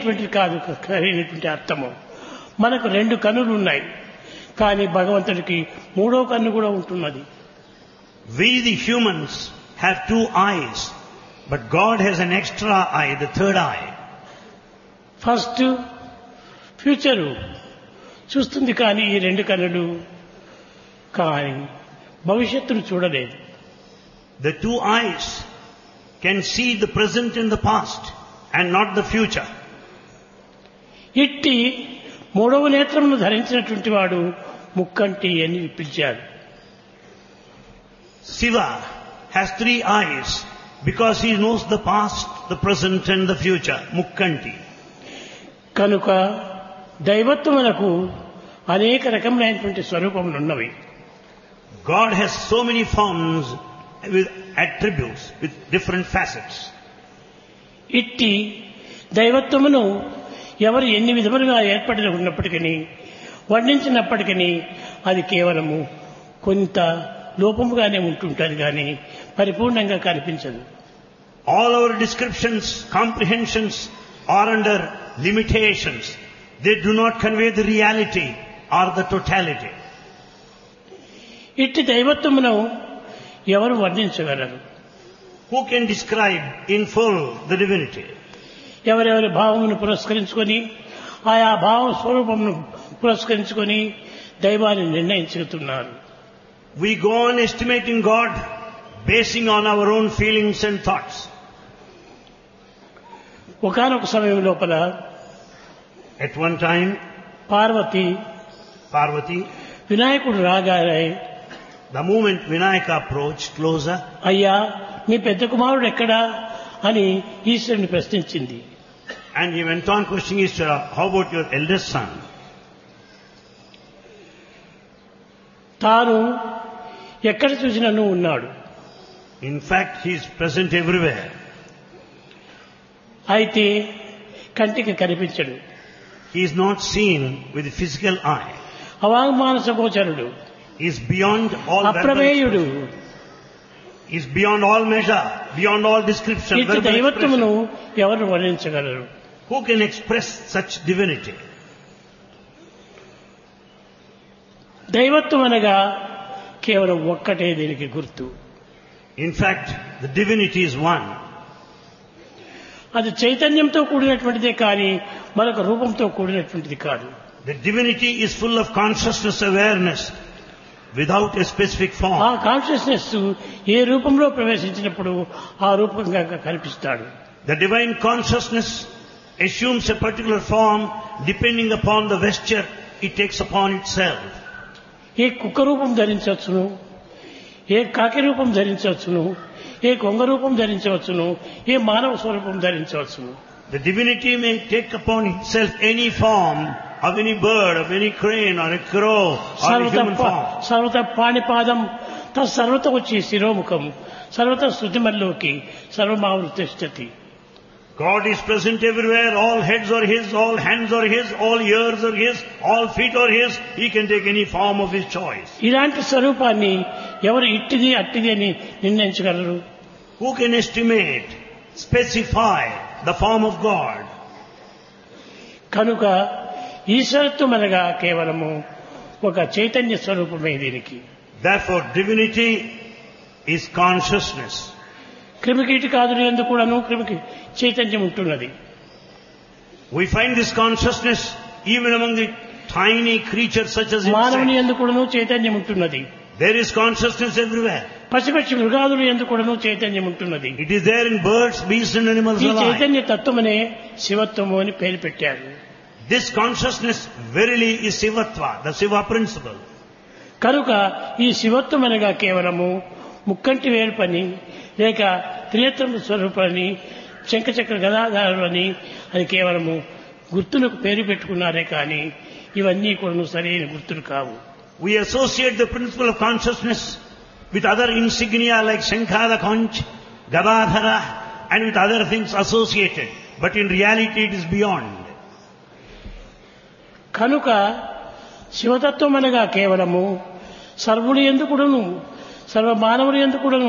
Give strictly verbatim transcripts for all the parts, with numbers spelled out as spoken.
అనేటువంటిది కాదు సరైనటువంటి అర్థము. మనకు రెండు కన్నులు ఉన్నాయి, కానీ భగవంతుడికి మూడో కన్ను కూడా ఉంటున్నది. We the humans have two eyes, but God has an extra eye, the third eye. First future చూస్తుంది, కానీ ఈ రెండు కన్నులు కానీ భవిష్యత్తును చూడలేదు. The two eyes can see the present and the past and not the future. ఇట్టి మూడవ నేత్రమును ధరించినటువంటి వాడు ముక్కంటి అని పిలిచాడు. Shiva has three eyes because he knows the past, the present and the future. Mukkanti. కనుక దైవత్వమునకు అనేక రకములైనటువంటి స్వరూపములు ఉన్నవి. God has so many forms with attributes, with different facets. ఇట్టి దైవత్వమును ఎవరు ఎన్ని విధములుగా ఏర్పడి ఉన్నప్పటికీ వర్ణించినప్పటికీ అది కేవలము కొంత లోపముగానే ఉంటుంటుంది, కానీ పరిపూర్ణంగా కనిపించదు. All our descriptions, comprehensions are under limitations. They do not convey the reality or the totality. ఇట్టి దైవత్వమును ఎవరు వర్ణించగలరు? Who can describe in full the divinity? ఎవరెవరి భావమును పురస్కరించుకొని ఆయా భావ స్వరూపమును పురస్కరించుకొని దైవాన్ని నిర్ణయించుతున్నారు. We go on estimating God basing on our own feelings and thoughts. ఒకానొక సమయం లోపల At one time, Parvati Parvati, వినాయకుడు రాగానే, the moment Vinayaka approached closer, అయ్యా మీ పెద్ద కుమారుడు ఎక్కడా అని ఈశ్వరుని ప్రశ్నించింది. and he went on questioning Ishvara, how about your eldest son? తాను ఎక్కడ చూసినను ఉన్నాడు. In fact, he is present everywhere. అయితే కంటికి కనిపించడు. He is not seen with the physical eye. అవాంగ్మానస గోచరుడు, He is beyond all అప్రమేయుడు. verbal- He is beyond all measure, beyond all description. ఇట్టి verbal దైవత్వమును expression. ఎవరు వర్ణించగలరు? Who can express such divinity? దైవత్వం అనగా కేవలం ఒక్కటే దీనికి గుర్తు. In fact, the divinity is one. అది చైతన్యంతో కూడినటువంటిదే కానీ మరొక రూపంతో కూడినటువంటిది కాదు. The divinity is full of consciousness awareness without a specific ఆ form. కాన్షియస్నెస్ ఏ రూపంలో ప్రవేశించినప్పుడు ఆ రూపంగా కనిపిస్తాడు. The divine consciousness assumes a particular form depending upon the vesture it takes upon itself. ఏ కుక్క రూపం ధరించవచ్చును, ఏ కాకి రూపం ధరించవచ్చును, ఏ కొంగ రూపం ధరించవచ్చును, ఏ మానవ స్వరూపం ధరించవచ్చును. The divinity may take upon itself any form of any bird, of any crane or a crow or a సర్వత human form. సర్వత పాణిపాదం తత్ సర్వత వచ్చి శిరోముఖం సర్వత శృతిమల్లోకి సర్వమావృతిష్టతి. God is present everywhere. All heads are His, all hands are His, all ears are His, all feet are His. He can take any form of His choice. ఇలాంటి స్వరూపాన్ని ఎవరు ఇట్టిది అట్టిది అని నిర్ణయించగలరు? Who can estimate, specify the form of God? కనుక ఈశ్వరత్వం అనగా కేవలము ఒక చైతన్య స్వరూపమే దీనికి. Therefore, divinity is consciousness. క్రిమికీటకాదులు ఎందుకు కూడాను క్రిమికి చైతన్యం ఉంటున్నది. We find this consciousness even among the tiny creatures such as మానవుని insects. ఎందుకు కూడాను చైతన్యం ఉంటున్నది. There is consciousness everywhere. పశుపక్షి మృగాదులు ఎందుకు కూడాను చైతన్యం ఉంటున్నది. It is there in birds, beasts and animals ఈ alike. చైతన్య తత్వమనే శివత్వము అని పేరు పెట్టారు. This consciousness verily is Sivatva, the Siva principle. కనుక ఈ శివత్వం అనగా కేవలము ముక్కంటి వేలు పని లేక త్రినేత్రం స్వరూపాన్ని శంఖచక్ర గదాధారులు అని అది కేవలము గుర్తులకు పేరు పెట్టుకున్నారే కానీ ఇవన్నీ కూడా సరైన గుర్తులు కావు. We associate the principle of consciousness with other insignia like Shankhala Conch, Gadadhara and with other things associated. But in reality it is beyond. కనుక శివతత్వం అనగా కేవలము సర్వుడు ఎందుకుడును సర్వ మానవుడు ఎందుకుడును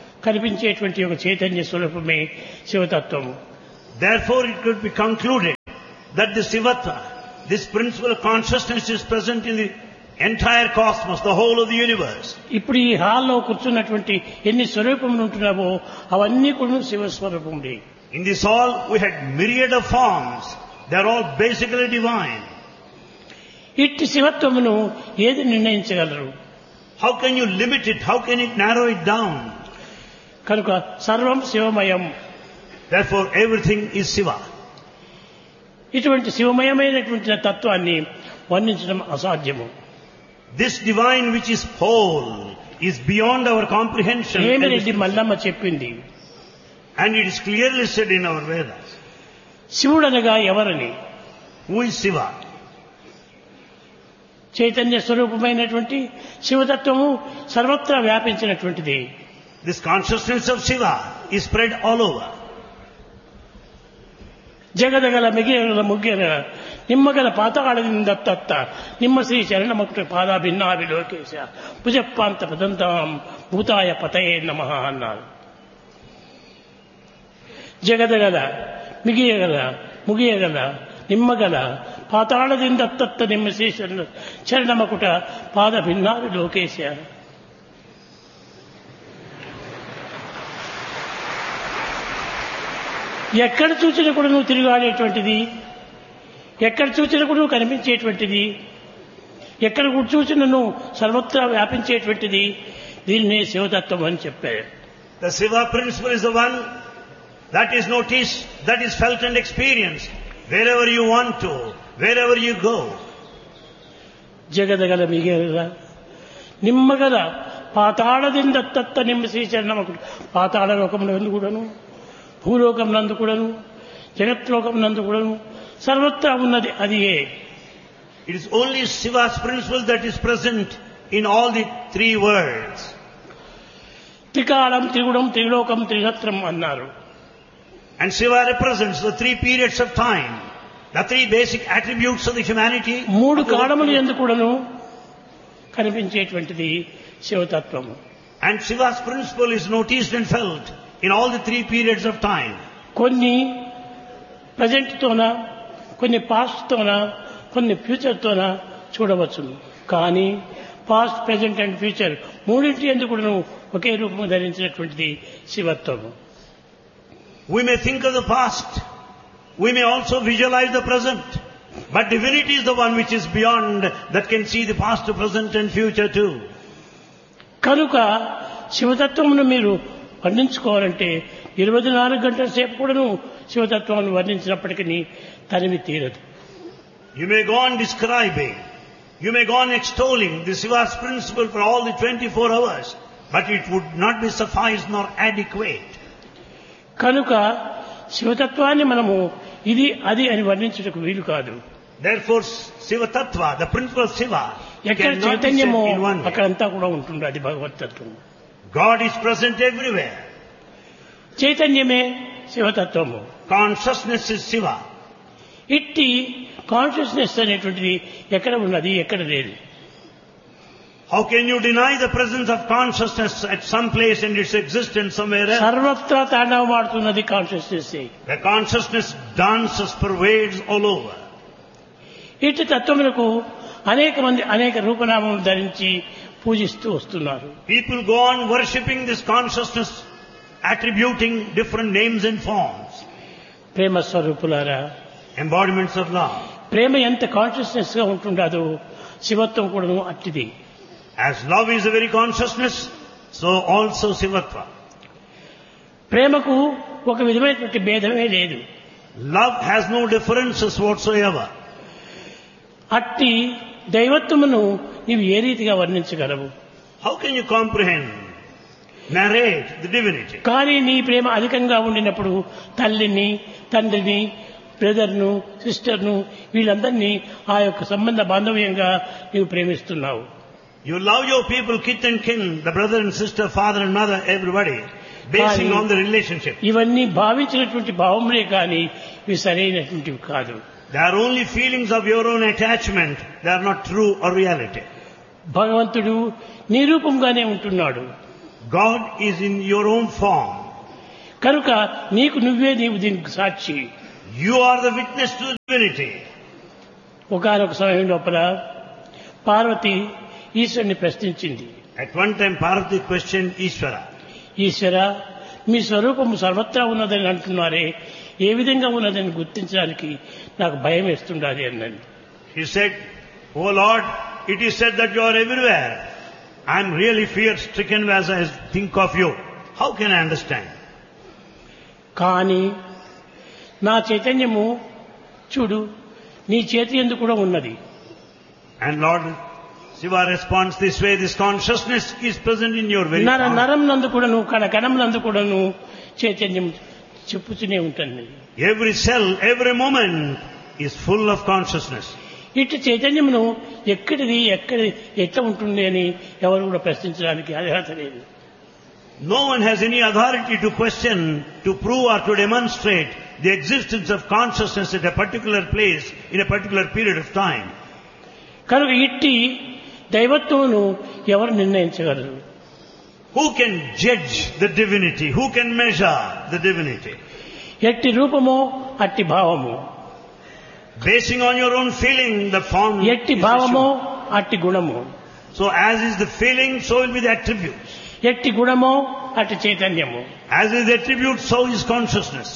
కనిపించేటువంటి ఒక చైతన్య స్వరూపమే శివతత్వము. Therefore it could be concluded that the Sivatva, this principle of consciousness, is present in the entire cosmos, the whole of the universe. ఇప్పుడు ఈ హాల్లో కూర్చున్నటువంటి ఎన్ని స్వరూపములు ఉంటున్నావో అవన్నీ కూడా శివస్వరూపములే. In this hall, we had myriad of forms. They are all basically divine. ఇట్టి శివత్వమును ఏది నిర్ణయించగలరు? How can you limit it? How can it narrow it down? కనుక సర్వం శివమయం. Therefore, everything is Shiva. ఇటువంటి శివమయమైనటువంటి తత్వాన్ని వర్ణించడం అసాధ్యము. This divine which is whole is beyond our comprehension. హేమిరెడ్డి Mallamma చెప్పింది. And it is clearly said in our Vedas. శివుడనగా ఎవరని? Who is Shiva? Chaitanya స్వరూపమైనటువంటి శివతత్వము సర్వత్రా వ్యాపించినటువంటిది. This consciousness of Shiva is spread all over. జగదగల మిగిల ముగ్గిన Nimmagala పాతాళదిందత్త నిమ్మ శ్రీ చరణమకుట పాదా భిన్నాభిలోకేశ భుజపాంత పదంతాం భూతాయ పతయే నమః అన్నారు. జగదగల మిగియగల ముగియగల నిమ్మగల పాతాళదిందత్త నిమ్మ శ్రీ చరణమకుట పాద భిన్నాభిలోకేశ. ఎక్కడ చూసినా కూడా నువ్వు తిరిగాడేటువంటిది, ఎక్కడ చూసినా కూడా నువ్వు కనిపించేటువంటిది, ఎక్కడ కూడా చూసినా నువ్వు సర్వత్రా వ్యాపించేటువంటిది, దీన్నే శివతత్వం అని చెప్పారు. The Shiva principle is the one that is noticed, that is felt and experienced wherever you want to, wherever you go. జగదగల మిగల Nimmagala పాతాళదిందత్త నిమ్మ శ్రీచరణమకుడు పాతాళ లోకమునందు కూడాను భూలోకం నందు కూడాను జగత్లోకం నందు కూడాను సర్వత్రా ఉన్నది అది. It is only Shiva's principle that is present in all the three worlds. త్రికాలం త్రిగుణం త్రిలోకం త్రిగత్రం అన్నారు. And Shiva represents the three periods of time, the three basic attributes of the humanity. మూడు కాలములు యందు కూడాను కనిపించేటువంటిది శివతత్వము. And Shiva's principle is noticed and felt in all the three periods of time. కొన్ని present తోన, కొన్ని past తోన, కొన్ని future తోన చూడవచ్చును. కానీ past, present and future మూడింటి ఎందుకు కూడా ఒకే రూపము ధరించినటువంటిది శివత్వము. We may think of the past, we may also visualize the present, but divinity is the one which is beyond, that can see the past, present and future too. కనుక శివతత్వమును మీరు వర్ణించుకోవాలంటే ఇరవై నాలుగు గంటల సేపు కూడాను శివతత్వాన్ని వర్ణించినప్పటికీ తనివి తీరదు. You may go on describing, you may go on extolling the Shiva's principle for all the twenty-four hours, but it would not be suffice nor adequate. కనుక శివతత్వాన్ని మనము ఇది అది అని వర్ణించుటకు వీలు కాదు. Therefore, Shiva Tattva, the principle of Shiva, ఎక్కడ cannot be said చైతన్యమో in one way. అక్కడంతా కూడా ఉంటుంది. అది భగవతత్వం. God is present everywhere. చైతన్యమే శివతత్వము. Consciousness is Shiva. ఇట్టి కాన్షియస్నెస్ అనేటువంటిది ఎక్కడ ఉన్నది, ఎక్కడ లేదు. How can you deny the presence of consciousness at some place and its existence somewhere else? సర్వత్రా తాండవమాడుతున్నది consciousness. The consciousness dances, pervades all over. ఇట్టి తత్వములకు అనేక మంది అనేక రూపనామములు ధరించి పూజిస్తూ వస్తున్నారు. People go on worshipping this consciousness, attributing different names and forms. ప్రేమ స్వరూపులారా, Embodiments of love. ప్రేమ ఎంత కాన్షియస్నెస్ గా ఉంటుండదో శివత్వం కూడాను అట్టిది. As love is a very consciousness, so also Shivatva. ప్రేమకు ఒక విధమైనటువంటి భేదమే లేదు. Love has no differences whatsoever. అట్టి దైవత్వమును నీవు ఏ రీతిగా వర్ణించగలవు? How can you comprehend, narrate the divinity? కానీ నీ ప్రేమ అధికంగా ఉండినప్పుడు తల్లిని, తండ్రిని, బ్రదర్ను, సిస్టర్ను వీళ్ళందరినీ ఆ యొక్క సంబంధ బాంధవ్యంగా నీవు ప్రేమిస్తున్నావు. You love your people, kith and kin, the brother and sister, father and mother, everybody, basing on the relationship. ఇవన్నీ భావించినటువంటి భావములే కానీ ఇవి సరైనటువంటివి కాదు. They are only feelings of your own attachment. They are not true or reality. భగవంతుడు నీ రూపంగానే ఉంటున్నాడు. God is in your own form. కనుక నీకు నువ్వే నీవు దీనికి సాక్షి. You are the witness to divinity. ఒకానొక సమయం లోపల పార్వతి ఈశ్వరుని ప్రశ్నించింది. At one time Parvati questioned Ishvara. ఈశ్వర, మీ స్వరూపము సర్వత్రా ఉన్నదని అంటున్నారే, ఏ విధంగా ఉన్నదని గుర్తించడానికి నాకు భయం వేస్తుండాలి అన్నది. He said, "Oh Lord, it is said that you are everywhere. I am really fear-stricken as I think of you. How can I understand?" కానీ నా చైతన్యము చూడు, నీ చేతి యందు కూడా ఉన్నది. And Lord Shiva responds this way, this consciousness is present in your very నర palm. నరం నందు కూడాను, కణ కణం నందు కూడాను చైతన్యం చెప్పుతూనే ఉంటుంది. Every cell, every moment is full of consciousness. ఇటు చైతన్యమును ఎక్కడిది ఎక్కడి ఎట్లా ఉంటుంది అని ఎవరు కూడా ప్రశ్నించడానికి అర్హత లేదు. No one has any authority to question, to prove or to demonstrate the existence of consciousness at a particular place in a particular period of time. కనుక ఇట్టి దైవత్వమును ఎవరు నిర్ణయించగలరు? Who can judge the divinity? Who can measure the divinity? ఎట్టి రూపమో అట్టి భావము, Basing on your own feeling, the form ఎట్టి is భావమో assumed. అట్టి గుణము, So as is the feeling, so will be the attributes. ఎట్టి గుణమో అట్టి చైతన్యము. As is the attribute, so is consciousness.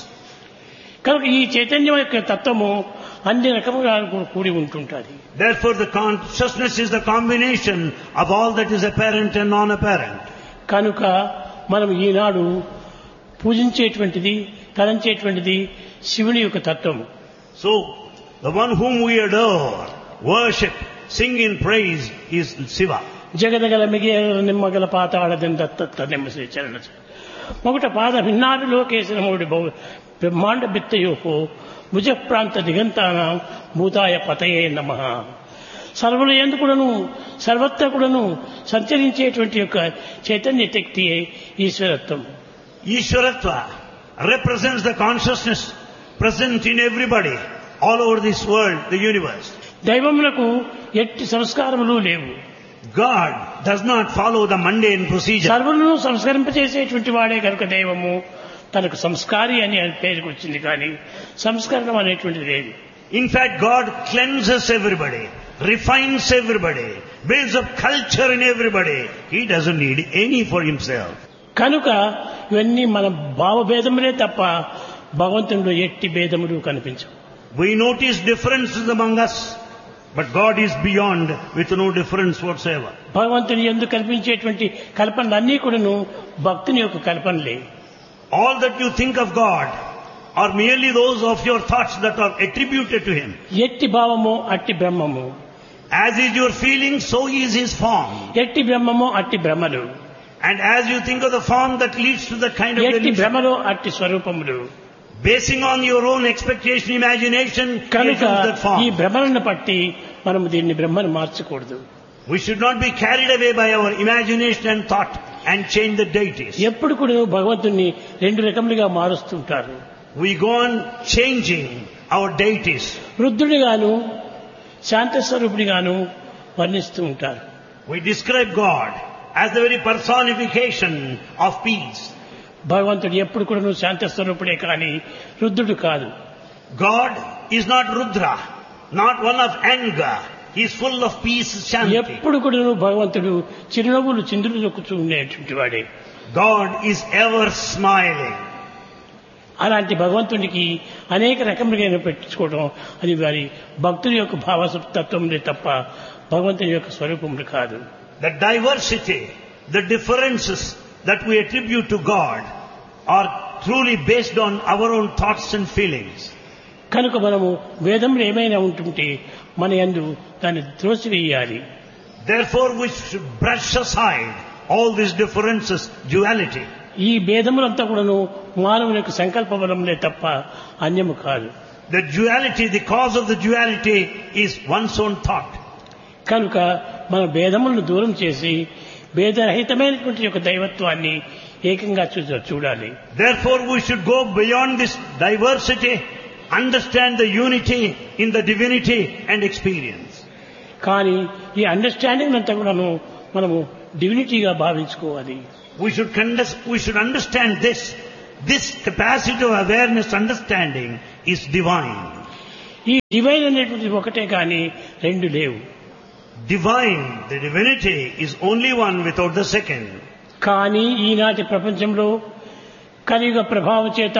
కనుక ఈ చైతన్యం యొక్క తత్వము అన్ని రకముగా కూడి ఉంటుంటుంది. Therefore the consciousness is the combination of all that is apparent and non-apparent. కనుక మనం ఈనాడు పూజించేటువంటిది, తలంచేటువంటిది శివుని యొక్క తత్వము. So the one whom we adore, worship, sing in praise is Shiva. జగదగల మిగల Nimmagala పాతాళదని దత్త నిమ్మ శ్రీ చరణ మొగట పాద భిన్నాడు లోకేశన మూడి బహు బ్రహ్మాండ బిత్తయోహో భుజ ప్రాంత దిగంతానాం భూతాయ పతయే నమః. సర్వుల యందు కూడాను సర్వత్ర కూడాను సంచరించేటువంటి యొక్క Chaitanya శక్తియే ఈశ్వరత్వం. Ishwaratva represents the consciousness present in everybody, all over this world, the universe. దైవములకు ఎట్టి సంస్కారములు లేవు. God does not follow the mundane procedure. సర్వులను సంస్కరింపచేసేటువంటి వాడే కనుక దైవము తనకు సంస్కారి అని పేరుకు వచ్చింది, కానీ సంస్కరణం అనేటువంటిది లేదు. In fact, God cleanses everybody, refines everybody, builds up culture in everybody. He doesn't need any for himself. కనుక ఇవన్నీ మన భావభేదములే తప్ప భగవంతుడు ఎట్టి భేదములు కనిపించవు. We notice differences among us, but God is beyond with no difference whatsoever. భగవంతుని యందు కల్పించేటువంటి కల్పనలన్నీ కూడాను భక్తుని యొక్క కల్పనలే. All that you think of God are merely those of your thoughts that are attributed to Him. ఎట్టి భావము అట్టి బ్రహ్మము, As is your feeling, so is His form. ఎట్టి బ్రహ్మము అట్టి బ్రహ్మలు, And as you think of the form that leads to that kind of ఎట్టి delusion, భ్రమలో అట్టి స్వరూపములు. basing on your own expectation, imagination, you కనుక choose that ఈ form. భ్రమలను పట్టి మనము దీన్ని బ్రహ్మను మార్చకూడదు. We should not be carried away by our imagination and thought and change the deities. ఎప్పుడు కూడా భగవంతుణ్ణి రెండు రకములుగా మారుస్తుంటారు. We go on changing our deities. రుద్రుడిగాను శాంతస్వరూపుడిగాను వర్ణిస్తూ ఉంటారు. We describe God as the very personification of peace. భగవంతుడు ఎప్పుడు కూడా శాంతస్వరూపుడే కానీ రుద్రుడు కాదు. God is not Rudra, not one of anger. He is full of peace, shanti. ఎప్పుడు కూడా భగవంతుడు చిరునవ్వులు చిందులుచొక్కుతూ ఉండేటువంటి వాడే. God is ever smiling. అలాంటి భగవంతునికి అనేక రకములుగా పెట్టించుకోవడం అది వారి భక్తుల యొక్క భావతత్వములే తప్ప భగవంతుని యొక్క స్వరూపములు కాదు. The diversity, the differences that we attribute to God are truly based on our own thoughts and feelings. కనుక మనము వేదములు ఏమైనా ఉంటుంటే మన యందు దాన్ని త్రోసివేయాలి. Therefore we should brush aside all these differences, duality. ఈ భేదములంతా కూడాను మానవుని యొక్క సంకల్ప బలములే తప్ప అన్యము కాదు. The duality, the cause of the duality is one's own thought. కనుక మన భేదములను దూరం చేసి భేదరహితమైనటువంటి యొక్క దైవత్వాన్ని ఏకంగా చూ చూడాలి. Therefore we should go beyond this diversity, understand the unity in the divinity and experience. కానీ ఈ అండర్స్టాండింగ్ అంతా కూడాను మనము డివినిటీగా భావించుకోవాలి. We should, we should understand this This capacity of awareness, understanding is divine. ఈ డివైన్ అనేటువంటిది ఒకటే కానీ రెండు లేవు. Divine, the divinity is only one without the second. కానీ ఈనాటి ప్రపంచంలో కలియుగ ప్రభావం చేత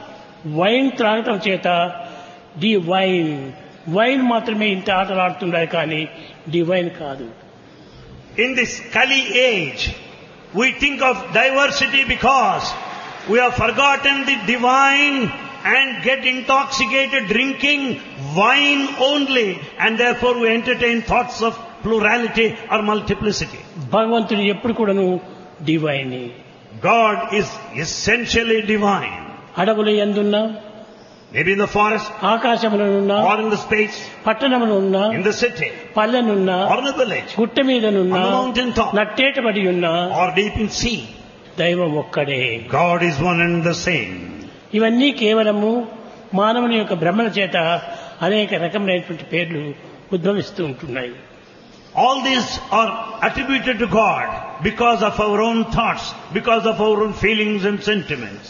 వైన్ త్రాగటం చేత డివైన్ వైన్ మాత్రమే ఇంత ఆటలాడుతున్నాయి కానీ డివైన్ కాదు. In this Kali age, we think of diversity because we have forgotten the divine and get intoxicated drinking wine only, and therefore we entertain thoughts of plurality or multiplicity. భగవంతుడు ఎప్పుడు కూడాను divine. God is essentially divine. అడవుల యందున్నా, Maybe in the forest, ఆకాశములనున్నా, or in the space, పట్టణమునున్నా, in the city, పల్లెనున్నా, or in the village, గుట్ట మీదనున్నా, on the mountain top, నట్టేటబడి ఉన్నా, or deep in sea. దైవం ఒక్కడే. God is one and the same. ఇవన్నీ కేవలము మానవుని యొక్క భ్రమణ చేత అనేక రకములైనటువంటి పేర్లు ఉద్భవిస్తూ ఉంటున్నాయి. All these are attributed to God because of our own thoughts, because of our own feelings and sentiments.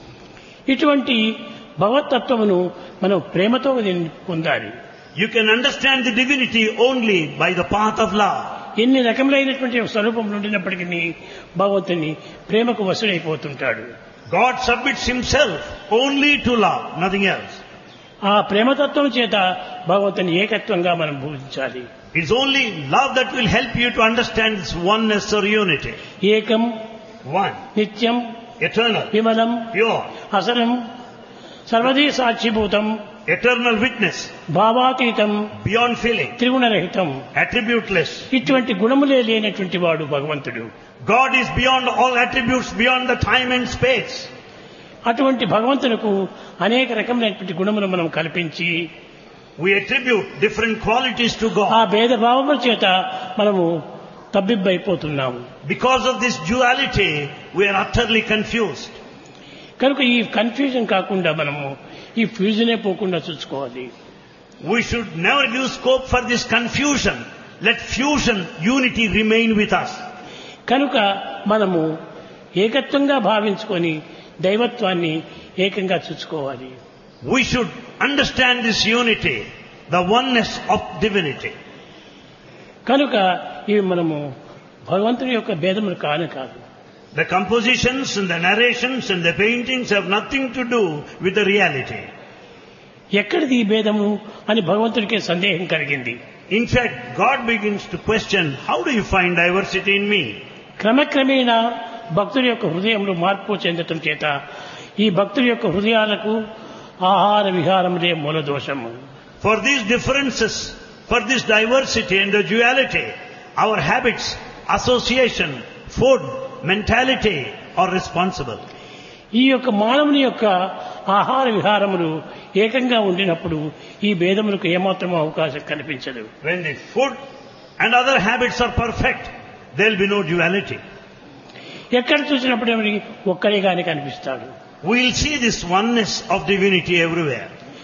ఇటువంటి భగవత్తత్వమును మనం ప్రేమతో పొందాలి. You can understand the divinity only by the path of love. ఎన్ని రకములైనటువంటి స్వరూపములు ఉండినప్పటికీ భగవంతుని ప్రేమకు వశుడైపోతుంటాడు. God submits himself only to love, nothing else. ఆ ప్రేమతత్వం చేత భగవంతుని ఏకత్వంగా మనం పూజించాలి. It's only love that will help you to understand this oneness or unity. ఏకం, One, నిత్యం, eternal, విమలం, pure, అసలం, సర్వదీ సాక్షిభూతం, eternal witness, భావాతీతం, beyond feeling, త్రిగుణరహితం. attributeless. ఇటువంటి గుణములే లేనటువంటి వాడు భగవంతుడు. God is beyond all attributes, beyond the time and space. అటువంటి భగవంతునకు అనేక రకమైనటువంటి గుణములు మనం కల్పించి We attribute different qualities to ఆ God. భేదభావముల చేత మనము తబ్బిబ్బైపోతున్నాము. Because of this duality, we are utterly confused. కనుక ఈ కన్ఫ్యూజన్ కాకుండా మనము ఈ ఫ్యూజనే పోకుండా చూసుకోవాలి. We should never give scope for this confusion. Let fusion, unity remain with us. కనుక మనము ఏకత్వంగా భావించుకొని దైవత్వాన్ని ఏకంగా చూసుకోవాలి. We should understand this unity, the oneness of divinity. కనుక ఇవి మనము భగవంతుని యొక్క భేదములు కానే కాదు. The compositions and the narrations and the paintings have nothing to do with the reality. ఎక్కడిది ఈ భేదము అని భగవంతుడికే సందేహం కలిగింది. In fact, God begins to question, how do you find diversity in me? క్రమక్రమేణా భక్తుల యొక్క హృదయంలో మార్పు చెందటం చేత ఈ భక్తుల యొక్క హృదయాలకు ఆహార విహారములే మూల దోషము. For these differences, for this diversity and the duality, our habits, association, food, mentality are responsible. ఈ యొక్క మానవుని యొక్క ఆహార విహారములు ఏకంగా ఉండినప్పుడు ఈ భేదములకు ఏమాత్రం అవకాశం కనిపించదు. When the food and other habits are perfect, there will be no duality. ఎక్కడ చూసినప్పుడు ఒక్కరిగానే కనిపిస్తాడు. We will see this oneness of divinity everywhere.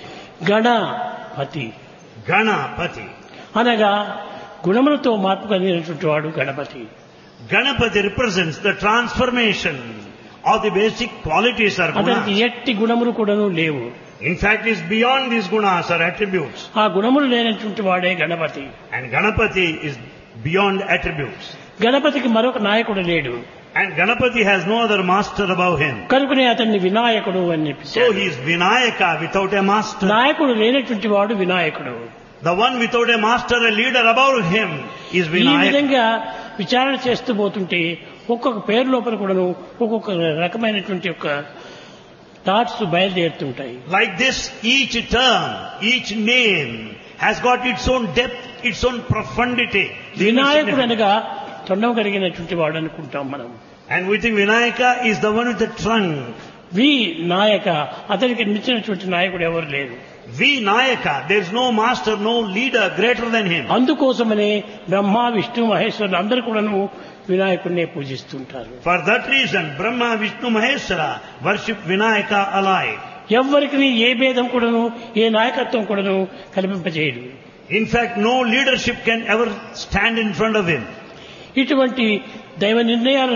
Ganapati, Ganapati. అనగా గుణములతో మార్పు కలిగినటువంటి వాడు Ganapati. Ganapati represents the transformation of the basic qualities or అతనికి gunas. ఎట్టి గుణములు కూడాను లేవు. In fact, it's beyond these gunas or attributes. ఆ గుణములు లేనటువంటి వాడే Ganapati. And Ganapati is beyond attributes. గణపతికి మరొక నాయకుడు లేడు. And Ganapati has no other master above him. కనుకనే అతన్ని వినాయకుడు అని So చెప్పారు. he is Vinayaka without a master. నాయకుడు లేనటువంటి వాడు వినాయకుడు. The one without a master, a leader above him is ఈ Vinayaka. విధంగా విచారణ చేస్తూ పోతుంటే ఒక్కొక్క పేరు లోపల కూడాను ఒక్కొక్క రకమైనటువంటి యొక్క thoughts బయలుదేరుతుంటాయి. Like this, each term, each name has got its own depth, its own profundity. వినాయకుడు అనగా తొండం కలిగినటువంటి వాడు అనుకుంటాం మనం. And we think Vinayaka is the one with the trunk. వి నాయక, అతనికి మించినటువంటి నాయకుడు ఎవరు లేరు. Vinayaka, there is no master, no leader greater than him. అందుకోసమనే బ్రహ్మ, విష్ణు, మహేశ్వరులు అందరూ కూడాను వినాయకుడినే పూజిస్తుంటారు. For that reason, Brahma, Vishnu, Maheshwara worship Vinayaka alike. ఎవ్వరికి ఏ భేదం కూడాను ఏ నాయకత్వం కూడాను కల్పింపజేయడు. In fact, no leadership can ever stand in front of him. ఇటువంటి దైవ నిర్ణయాలను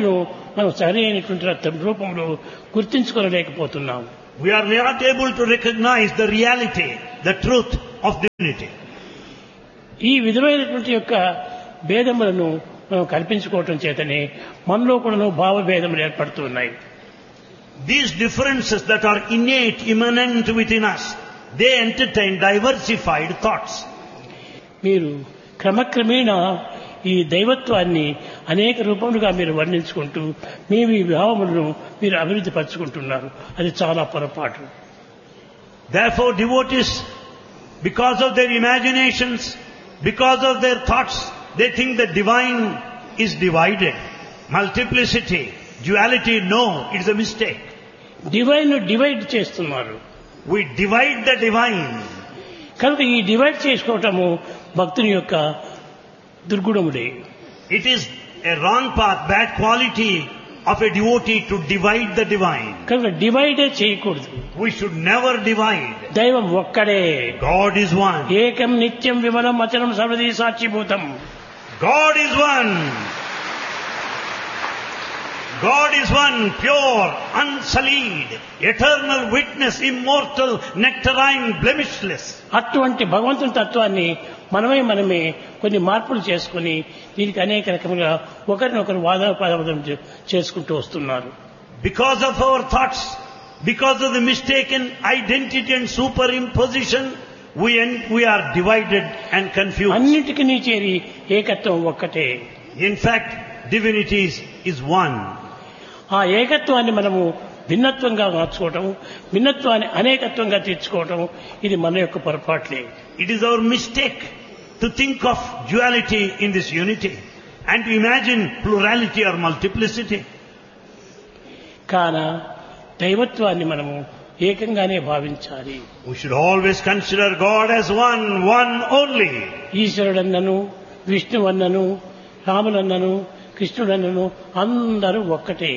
మనం సరి అయినటువంటి రూపంలో గుర్తించుకోలేకపోతున్నాం. We are not able to recognize the reality, the truth of divinity. ఈ విధమైనటువంటి యొక్క భేదములను మనం కల్పించుకోవటం చేతనే మనలో కూడా భావభేదములు ఏర్పడుతూ ఉన్నాయి. These differences that are innate, immanent within us, they entertain diversified thoughts. మీరు క్రమక్రమేణా ఈ దైవత్వాన్ని అనేక రూపములుగా మీరు వర్ణించుకుంటూ మీ మీ భావములను మీరు అభివృద్ధి పరుచుకుంటున్నారు. అది చాలా పొరపాటు. Therefore, devotees, because of their imaginations, because of their thoughts, they think the divine is divided. Multiplicity, duality, no, it's a mistake. Divine divide చేస్తున్నారు. We divide the divine. కనుక ఈ డివైడ్ చేసుకోవటము భక్తుని యొక్క దుర్గుణములే. It is a wrong path, bad quality of a devotee to divide the divine. కనుక డివైడే చేయకూడదు. We should never divide. దైవం ఒక్కడే. God is one. ఏకం నిత్యం విమలం అచలం సర్వదీ సాక్షిభూతం. God is one. God is one, pure, unsullied, eternal witness, immortal, nectarine, blemishless. అటువంటి భగవంతుని తత్వాన్ని మనమే మనమే కొన్ని మార్పులు చేసుకుని దీనికి అనేక రకములుగా ఒకరినొకరు వాదోపవాదం చేసుకుంటూ వస్తున్నారు. Because of our thoughts, because of the mistaken identity and superimposition, we, we are divided and confused. అన్నిటికీ నీ చేరి ఏకత్వం ఒక్కటే. In fact, divinity is, is one. ఆ ఏకత్వాన్ని మనము భిన్నత్వంగా మార్చుకోవటం, భిన్నత్వాన్ని అనేకత్వంగా తీర్చుకోవటం ఇది మన యొక్క పొరపాట్లే. It is our mistake to think of duality in this unity and to imagine plurality or multiplicity. కాన దైవత్వాన్ని మనము ఏకంగానే భావించాలి. We should always consider God as one, one only. ఈశ్వరుడన్నను, విష్ణువన్నను, రాములన్నను, కృష్ణుడన్నను అందరూ ఒక్కటే.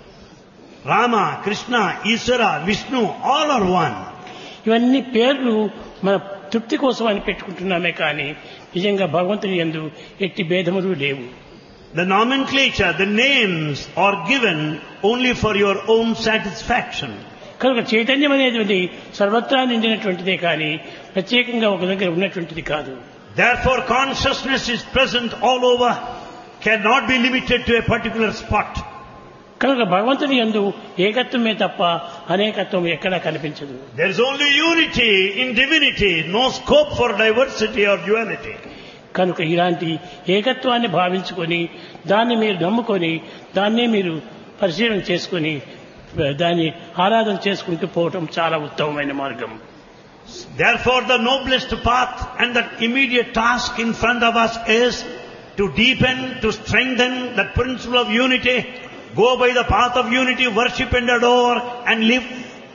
Rama, Krishna, Ishvara, Vishnu, all are one. ఇవన్నీ పేర్లు మన తృప్తి కోసం అని పెట్టుకుంటున్నామే కానీ నిజంగా భగవంతుని యందు ఎట్టి భేదములు లేవు. The nomenclature, the names are given only for your own satisfaction. కనుక చైతన్యం అనేది సర్వత్రా నిండినటువంటిదే కానీ ప్రత్యేకంగా ఒక దగ్గర ఉన్నటువంటిది కాదు. Therefore, consciousness is present all over, cannot be limited to a particular spot. కనుక భగవంతుని యందు ఏకత్వమే తప్ప అనేకత్వం ఎక్కడా కనిపించదు. There is only unity in divinity, no scope for diversity or duality. కనుక ఇలాంటి ఏకత్వాన్ని భావించుకొని దాన్ని మీరు నమ్ముకొని దాన్నే మీరు పరిశీలన చేసుకొని దాన్ని ఆరాధన చేసుకుంటూ పోవటం చాలా ఉత్తమమైన మార్గం. Therefore, the noblest path and the immediate task in front of us is to deepen, to strengthen that principle of unity. Go by the path of unity, worship and adore and live.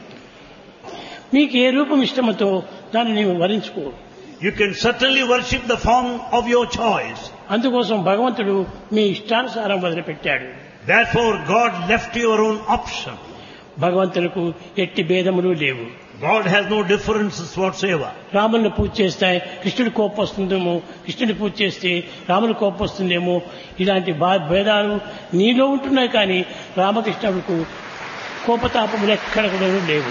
మీకు ఏ రూపం ఇష్టమతో దాన్ని నీవు వరించుకో. You can certainly worship the form of your choice. అందుకోసం భగవంతుడు మీ ఇష్టానుసారం వదిలిపెట్టాడు. Therefore, God left your own option. భగవంతులకు ఎట్టి భేదములు లేవు. God has no differences whatsoever. రాముని పూజ చేస్తే కృష్ణుడి కోపం వస్తుందేమో, కృష్ణుడి పూజ చేస్తే రాముని కోపం వస్తుందేమో, ఇలాంటి భేదాలు నీలో ఉంటున్నాయి కానీ రామకృష్ణుడికి కోపతాపములు ఎక్కడ కూడా లేవు.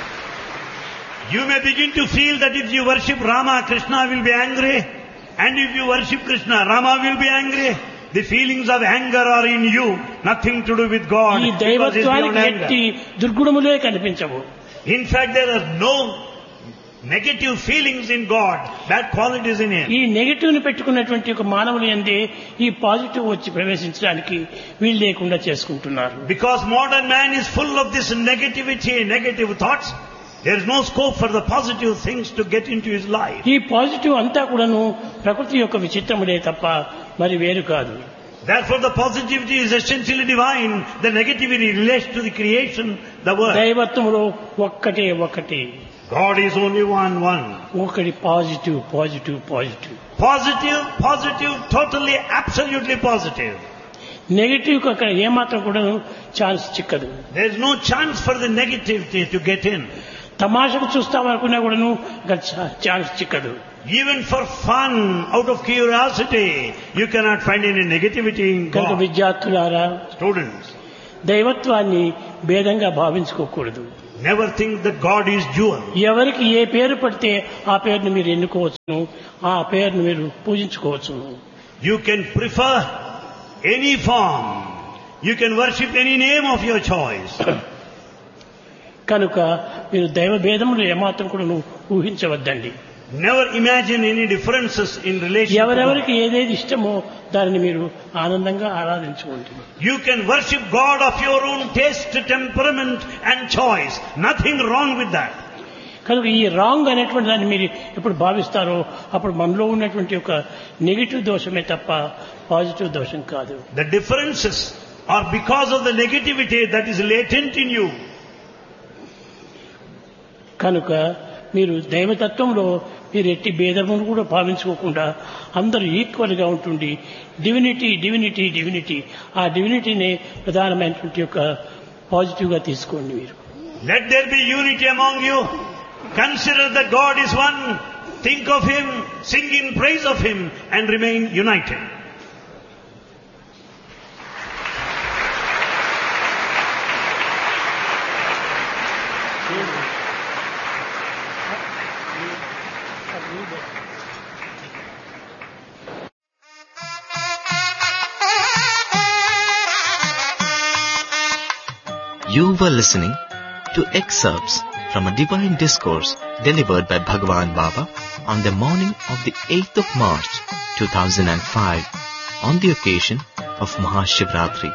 You may begin to feel that if you worship Rama, Krishna will be angry, and if you worship Krishna, Rama will be angry. The feelings of anger are in you, nothing to do with God. ఈ దైవత్వానికి ఎట్టి దుర్గుణములే కనిపించవు. In fact, there are no negative feelings in God, bad qualities in Him. ఈ negative ని పెట్టుకున్నటువంటి ఒక మానవుని యందే ఈ positive వచ్చి ప్రవేశించడానికి వీలు లేకుండా చేసుకుంటున్నారు. Because modern man is full of this negativity, negative thoughts, there is no scope for the positive things to get into his life. ఈ పాజిటివ్ అంతా కూడాను ప్రకృతి యొక్క విచిత్రములే తప్ప మరి వేరు కాదు. Therefore, the positivity is essentially divine. The negativity relates to the creation, the world. దైవత్వములో ఒక్కటే ఒక్కటే. God is only one, one. ఒకటి positive positive positive. Positive, positive, totally, absolutely positive. Negative కు అక్కడ ఏమాత్రం కూడా chance చిక్కదు. There is no chance for the negativity to get in. తమాషకు చూస్తామనుకున్నా కూడాను అక్కడ chance చిక్కదు. Even for fun, out of curiosity, you cannot find any negativity in కనుక God. విద్యార్థులారా, Students, దైవత్వాన్ని భేదంగా భావించుకోకూడదు. Never think that God is dual. ఎవరికి ఏ పేరు పడితే ఆ పేరును మీరు ఎన్నుకోవచ్చును, ఆ పేరును మీరు పూజించుకోవచ్చును. You can prefer any form. You can worship any name of your choice. కనుక మీరు దైవ భేదములు ఏమాత్రం కూడా ఊహించవద్దండి. Never imagine any differences in relation to God. ఎవరెవరికి ఏదేది ఇష్టమో దానిని మీరు ఆనందంగా ఆరాధించుకోండి. You can worship God of your own taste, temperament and choice. Nothing wrong with that. కనుక ఈ రాంగ్ అనేటువంటి దాన్ని మీరు ఎప్పుడు భావిస్తారో అప్పుడు మనలో ఉన్నటువంటి ఒక నెగిటివ్ దోషమే తప్ప పాజిటివ్ దోషం కాదు. The differences are because of the negativity that is latent in you. కనుక మీరు దైవతత్వంలో మీరు ఎట్టి భేదమును కూడా భావించుకోకుండా అందరూ ఈక్వల్ గా ఉంటుంది. డివినిటీ డివినిటీ డివినిటీ ఆ డివినిటీనే ప్రధానమైనటువంటి యొక్క పాజిటివ్ గా తీసుకోండి. మీరు Let there be unity among you. Consider that God is one. Think of Him, sing in praise of Him and remain united. You were listening to excerpts from a divine discourse delivered by Bhagavan Baba on the morning of the eighth of March two thousand five on the occasion of Mahashivratri.